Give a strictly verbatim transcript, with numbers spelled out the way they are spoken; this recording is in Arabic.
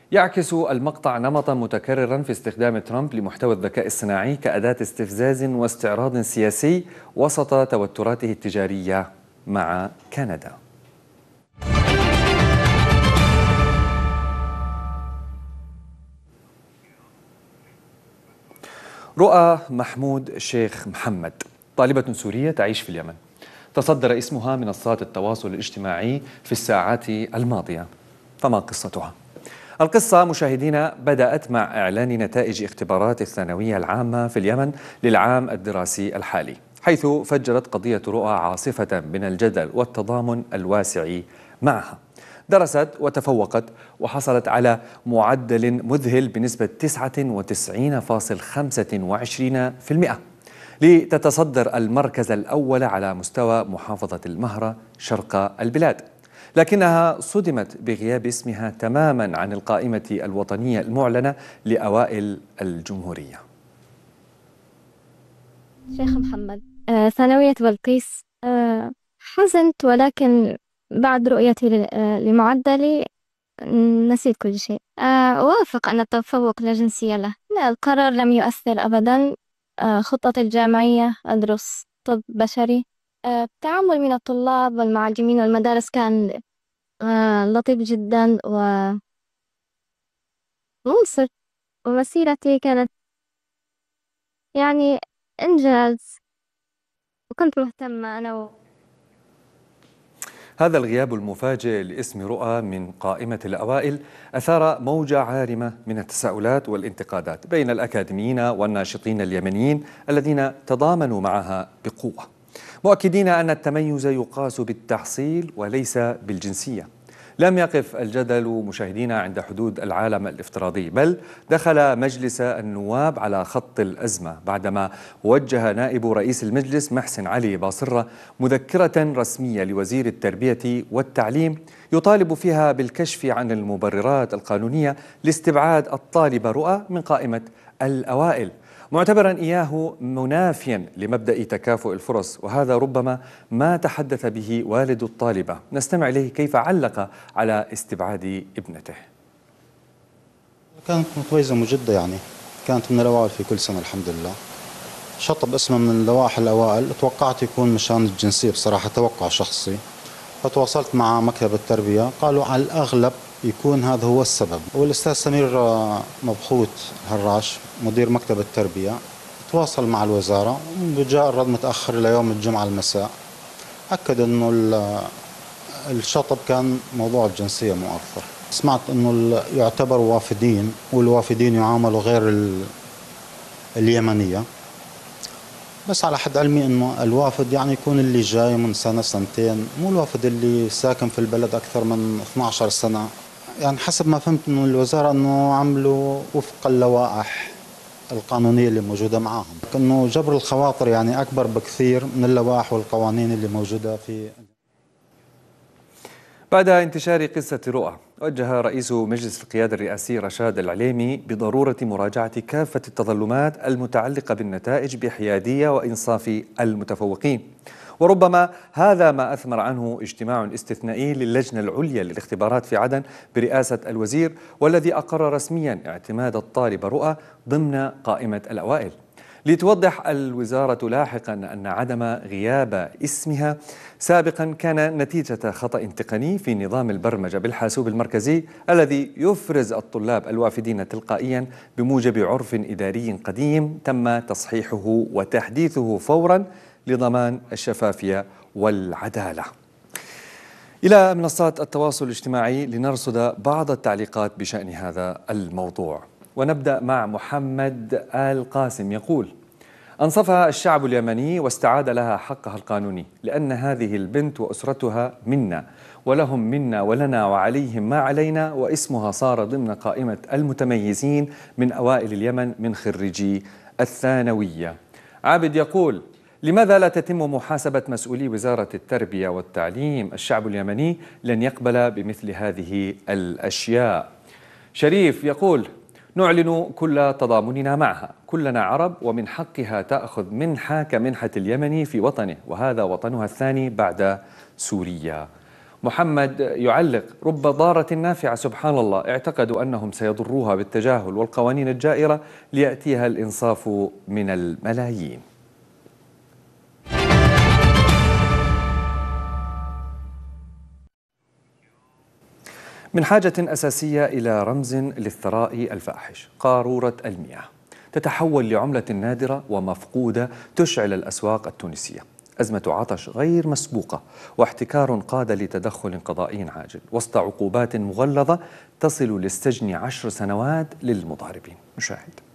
يعكس المقطع نمطا متكررا في استخدام ترامب لمحتوى الذكاء الصناعي كأداة استفزاز واستعراض سياسي وسط توتراته التجارية مع كندا. رؤى محمود شيخ محمد طالبة سورية تعيش في اليمن، تصدر اسمها منصات التواصل الاجتماعي في الساعات الماضية. فما قصتها؟ القصة مشاهدينا بدأت مع إعلان نتائج اختبارات الثانوية العامة في اليمن للعام الدراسي الحالي، حيث فجرت قضية رؤى عاصفة من الجدل والتضامن الواسع معها. درست وتفوقت وحصلت على معدل مذهل بنسبة تسعة وتسعين فاصلة خمسة وعشرين بالمئة لتتصدر المركز الأول على مستوى محافظة المهرة شرق البلاد، لكنها صدمت بغياب اسمها تماما عن القائمة الوطنية المعلنة لأوائل الجمهورية. شيخ محمد، آه ثانوية بلقيس. آه حزنت، ولكن بعد رؤيتي ل- آه لمعدلي نسيت كل شيء. آه أوافق أن التفوق لا جنسية له. لا، القرار لم يؤثر أبدا. آه خطتي الجامعية أدرس طب بشري. آه التعامل من الطلاب والمعلمين والمدارس كان آه لطيف جدا ومنصف، ومسيرتي كانت يعني إنجاز، وكنت مهتمة أنا و... هذا الغياب المفاجئ لاسم رؤى من قائمة الأوائل أثار موجة عارمة من التساؤلات والانتقادات بين الأكاديميين والناشطين اليمنيين الذين تضامنوا معها بقوة، مؤكدين أن التميز يقاس بالتحصيل وليس بالجنسية. لم يقف الجدل مشاهدينا عند حدود العالم الافتراضي، بل دخل مجلس النواب على خط الأزمة بعدما وجه نائب رئيس المجلس محسن علي باصرة مذكرة رسمية لوزير التربية والتعليم يطالب فيها بالكشف عن المبررات القانونية لاستبعاد الطالبة رؤى من قائمة الأوائل، معتبرا إياه منافيا لمبدأ تكافؤ الفرص، وهذا ربما ما تحدث به والد الطالبة. نستمع إليه كيف علق على استبعاد ابنته. كانت متميزة مجدة، يعني كانت من الأوائل في كل سنة الحمد لله. شطب اسمها من اللوائح الأوائل، توقعت يكون مشان الجنسية بصراحة، توقع شخصي. فتواصلت مع مكتب التربية، قالوا على الأغلب يكون هذا هو السبب. والأستاذ سمير مبخوت هراش مدير مكتب التربية تواصل مع الوزارة، وجاء الرد متأخر إلى يوم الجمعة المساء، أكد أنه الشطب كان موضوع الجنسية مو أكثر. سمعت أنه يعتبروا وافدين، والوافدين يعاملوا غير اليمنية، بس على حد علمي أنه الوافد يعني يكون اللي جاي من سنة سنتين، مو الوافد اللي ساكن في البلد أكثر من اثني عشر سنة. يعني حسب ما فهمت أنه الوزارة أنه عملوا وفق اللوائح القانونية اللي موجودة معاهم، أنه جبر الخواطر يعني أكبر بكثير من اللوائح والقوانين اللي موجودة في. بعد انتشار قصة رؤى، وجه رئيس مجلس القيادة الرئاسي رشاد العليمي بضرورة مراجعة كافة التظلمات المتعلقة بالنتائج بحيادية وإنصاف المتفوقين، وربما هذا ما أثمر عنه اجتماع استثنائي للجنة العليا للاختبارات في عدن برئاسة الوزير، والذي أقر رسميا اعتماد الطالبة رؤى ضمن قائمة الأوائل. لتوضح الوزارة لاحقا أن عدم غياب اسمها سابقا كان نتيجة خطأ تقني في نظام البرمجة بالحاسوب المركزي الذي يفرز الطلاب الوافدين تلقائيا بموجب عرف إداري قديم تم تصحيحه وتحديثه فورا لضمان الشفافية والعدالة. إلى منصات التواصل الاجتماعي لنرصد بعض التعليقات بشأن هذا الموضوع، ونبدأ مع محمد آل قاسم يقول: أنصفها الشعب اليمني واستعاد لها حقها القانوني، لأن هذه البنت وأسرتها منا، ولهم منا ولنا وعليهم ما علينا، واسمها صار ضمن قائمة المتميزين من أوائل اليمن من خريجي الثانوية. عابد يقول: لماذا لا تتم محاسبة مسؤولي وزارة التربية والتعليم؟ الشعب اليمني لن يقبل بمثل هذه الأشياء. شريف يقول: نعلن كل تضامننا معها، كلنا عرب ومن حقها تأخذ منحة كمنحة اليمني في وطنه، وهذا وطنها الثاني بعد سوريا. محمد يعلق: رب ضارة نافعة سبحان الله، اعتقدوا أنهم سيضروها بالتجاهل والقوانين الجائرة ليأتيها الإنصاف من الملايين. من حاجة أساسية إلى رمز للثراء الفاحش، قارورة المياه تتحول لعملة نادرة ومفقودة تشعل الأسواق التونسية. أزمة عطش غير مسبوقة واحتكار قاد لتدخل قضائي عاجل وسط عقوبات مغلظة تصل للسجن عشر سنوات للمضاربين. نشاهد.